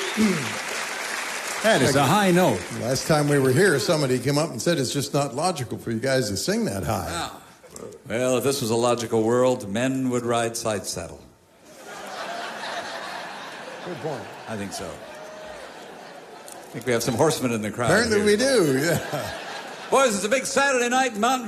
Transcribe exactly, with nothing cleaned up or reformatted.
That is a high note. Last time we were here, somebody came up and said it's just not logical for you guys to sing that high. Yeah. Well, if this was a logical world, men would ride side saddle. Good point. I think so. I think we have some horsemen in the crowd. Apparently here. we do, yeah. Boys, it's a big Saturday night in Mountain